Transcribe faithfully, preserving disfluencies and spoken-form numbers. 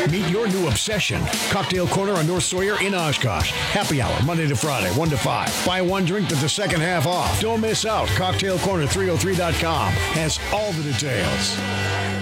Meet your new obsession. Cocktail Corner on North Sawyer in Oshkosh. Happy hour, Monday to Friday, one to five. Buy one drink with the second half off. Don't miss out. cocktail corner three oh three dot com has all the details.